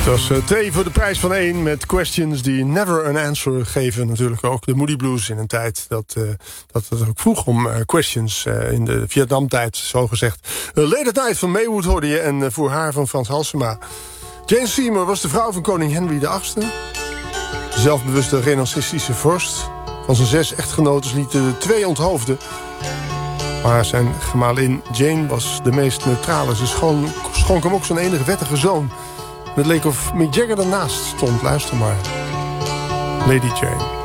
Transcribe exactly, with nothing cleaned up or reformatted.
was uh, twee voor de prijs van één met questions die never an answer geven. Natuurlijk ook de Moody Blues in een tijd dat, uh, dat het ook vroeg om uh, questions uh, in de Vietnamtijd, zo gezegd. Uh, Late at Night van Maywood hoorde je en uh, voor haar van Frans Halsema. Jane Seymour was de vrouw van koning Henry de achtste. Zelfbewuste renaissancistische vorst. Van zijn zes echtgenoten lieten de twee onthoofden. Maar zijn gemalin Jane was de meest neutrale. Ze schon, schonk hem ook zijn enige wettige zoon. Het leek of Mick Jagger ernaast stond. Luister maar. Lady Jane.